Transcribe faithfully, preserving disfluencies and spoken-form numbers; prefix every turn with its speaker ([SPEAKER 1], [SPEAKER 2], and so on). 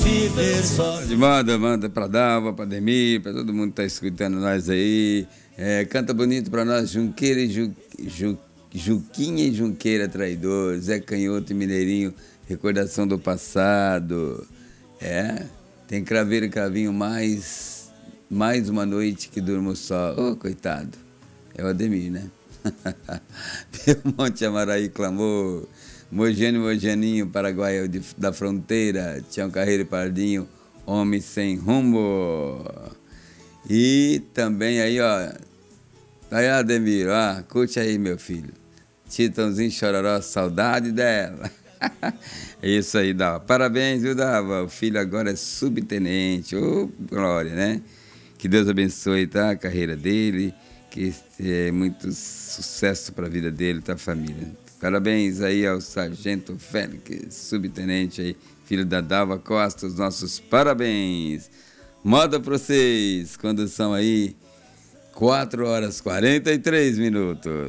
[SPEAKER 1] viver sozinho.
[SPEAKER 2] Manda, manda pra Dalva, pra Ademir, pra todo mundo que tá escutando nós aí. É, canta bonito pra nós, Junqueira e Ju, Ju, Juquinha e Junqueira Traidor, Zé Canhoto e Mineirinho, recordação do passado. É, tem Craveiro e Cravinho, mais, mais uma noite que durmo só. Ô, oh, coitado, é o Ademir, né? Monte Amaraí clamou, Mojane Mojaninho, Paraguai da fronteira, Tião Carreiro e Pardinho, homem sem rumo. E também aí, ó, aí, Ademir, ó, curte aí, meu filho. Titãozinho Chororó, saudade dela. É isso aí, Dava. Parabéns, viu, Dava? O filho agora é subtenente. Ô, oh, glória, né? Que Deus abençoe, tá? A carreira dele. Que é muito sucesso para a vida dele, tá, família? Parabéns aí ao Sargento Félix, subtenente aí, filho da Dalva Costa, os nossos parabéns. Moda para vocês, condução aí, quatro horas e quarenta e três minutos.